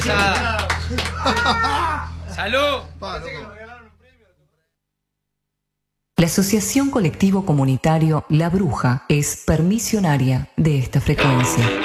pesada. ¡Salud! La Asociación Colectivo Comunitario La Bruja es permisionaria de esta frecuencia.